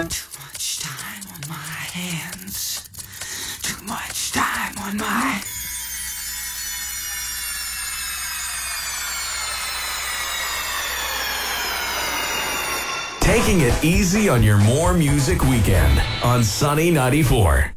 Too much time on my hands. Too much time on my... Taking it easy on your More Music weekend on Sunny 94.